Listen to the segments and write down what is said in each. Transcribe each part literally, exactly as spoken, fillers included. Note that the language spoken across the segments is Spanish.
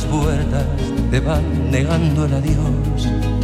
puertas te van negando el adiós.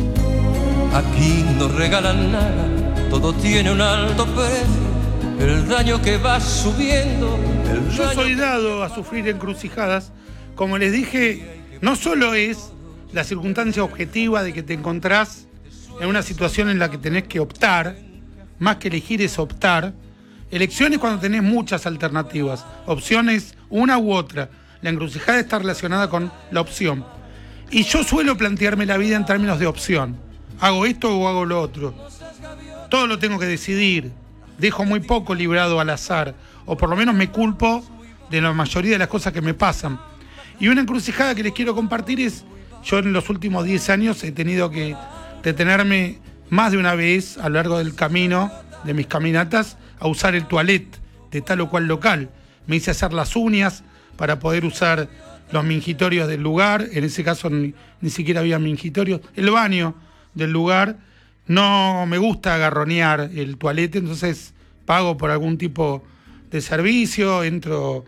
Aquí no regalan nada, todo tiene un alto precio, el daño que va subiendo. El Yo daño soy que... dado a sufrir encrucijadas. Como les dije, no solo es la circunstancia objetiva de que te encontrás en una situación en la que tenés que optar, más que elegir es optar. Elecciones cuando tenés muchas alternativas, opciones una u otra. La encrucijada está relacionada con la opción. Y yo suelo plantearme la vida en términos de opción. Hago esto o hago lo otro. Todo lo tengo que decidir. Dejo muy poco librado al azar, o por lo menos me culpo de la mayoría de las cosas que me pasan. Y una encrucijada que les quiero compartir es, yo en los últimos diez años he tenido que detenerme más de una vez a lo largo del camino, de mis caminatas, a usar el toilet de tal o cual local. Me hice hacer las uñas para poder usar los mingitorios del lugar, en ese caso ni, ni siquiera había mingitorios, el baño del lugar. No me gusta agarronear el toalete, entonces pago por algún tipo de servicio, entro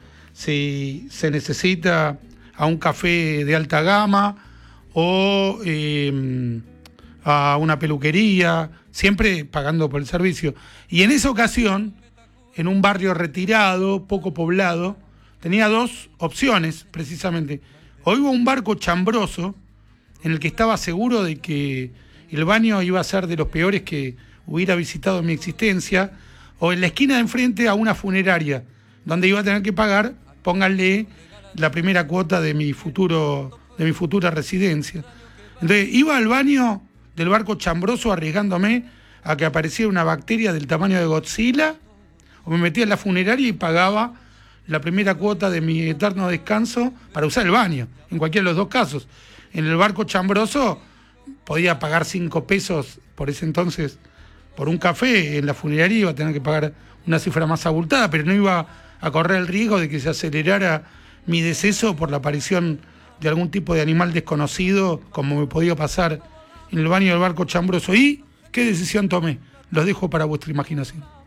si se necesita a un café de alta gama o eh, a una peluquería, siempre pagando por el servicio. Y en esa ocasión, en un barrio retirado, poco poblado, tenía dos opciones precisamente. O iba a un barco chambroso en el que estaba seguro de que el baño iba a ser de los peores que hubiera visitado en mi existencia, o en la esquina de enfrente a una funeraria, donde iba a tener que pagar, pónganle, la primera cuota de mi futuro, de mi futura residencia. Entonces iba al baño del barco chambroso arriesgándome a que apareciera una bacteria del tamaño de Godzilla, o me metía en la funeraria y pagaba la primera cuota de mi eterno descanso para usar el baño, en cualquiera de los dos casos. En el barco chambroso podía pagar cinco pesos por ese entonces por un café, en la funeraria iba a tener que pagar una cifra más abultada, pero no iba a correr el riesgo de que se acelerara mi deceso por la aparición de algún tipo de animal desconocido, como me podía pasar en el baño del barco chambroso. ¿Y qué decisión tomé? Los dejo para vuestra imaginación.